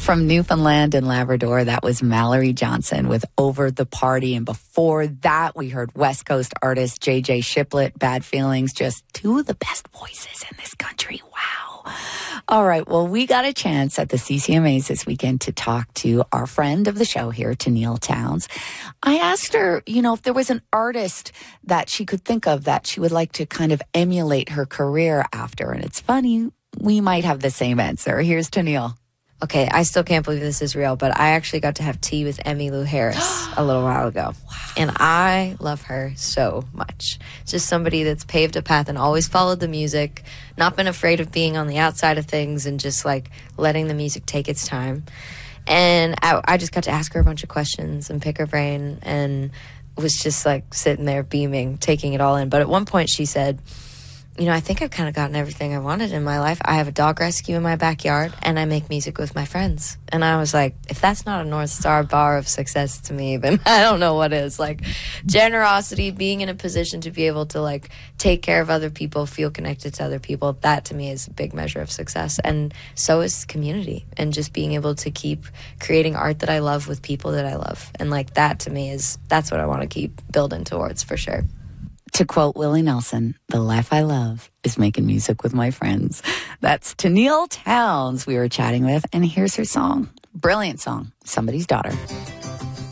From Newfoundland and Labrador, that was Mallory Johnson with Over the Party. And before that, we heard West Coast artist J.J. Shiplett, Bad Feelings, just two of the best voices in this country. Wow. All right. Well, we got a chance at the CCMAs this weekend to talk to our friend of the show here, Tenille Townes. I asked her, if there was an artist that she could think of that she would like to kind of emulate her career after. And it's funny, we might have the same answer. Here's Tenille. Okay, I still can't believe this is real, but I actually got to have tea with Emmylou Harris a little while ago. Wow. And I love her so much. Just somebody that's paved a path and always followed the music, not been afraid of being on the outside of things and just like letting the music take its time. And I just got to ask her a bunch of questions and pick her brain and was just like sitting there beaming, taking it all in. But at one point she said, I think I've kind of gotten everything I wanted in my life. I have a dog rescue in my backyard, and I make music with my friends. And I was like, if that's not a North Star bar of success to me, then I don't know what is. Like, generosity, being in a position to be able to, like, take care of other people, feel connected to other people, that to me is a big measure of success. And so is community, and just being able to keep creating art that I love with people that I love. And, like, that to me that's what I want to keep building towards for sure. To quote Willie Nelson, the life I love is making music with my friends. That's Tenille Townes we were chatting with, and here's her song. Brilliant song, Somebody's Daughter.